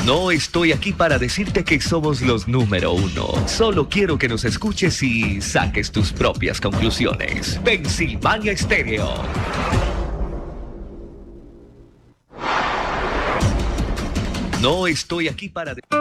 No estoy aquí para decirte que somos los número uno. Solo quiero que nos escuches y saques tus propias conclusiones. Pensilvania Estéreo. No estoy aquí para...